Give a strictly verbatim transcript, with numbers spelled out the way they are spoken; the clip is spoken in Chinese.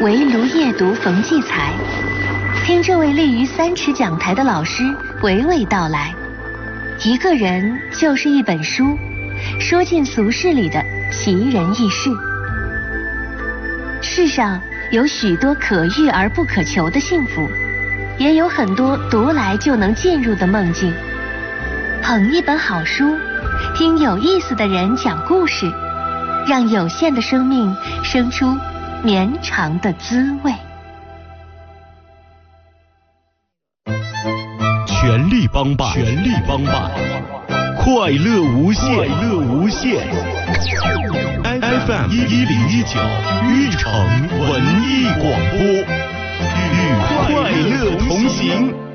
围炉夜读冯骥才，听这位立于三尺讲台的老师娓娓道来。一个人就是一本书，说尽俗世里的奇人异事。世上有许多可遇而不可求的幸福，也有很多读来就能进入的梦境。捧一本好书，听有意思的人讲故事，让有限的生命生出绵长的滋味。 全力帮办，全力帮办，快乐无限，快乐无限。F M 一零一九玉城文艺广播，与快乐同行。